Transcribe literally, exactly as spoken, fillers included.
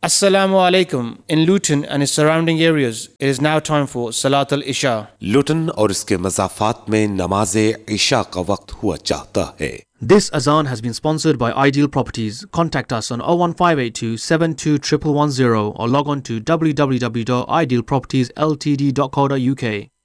Assalamu alaikum. In Luton and its surrounding areas, it is now time for Salat al-Isha. लुटन और इसके मज़ाफ़ात में नमाज इशा का वक्त हुआ चाहता है. This azan has been sponsored by Ideal Properties. Contact us on oh one five eight two seven two one one one zero or log on to w w w dot ideal properties l t d dot co dot u k.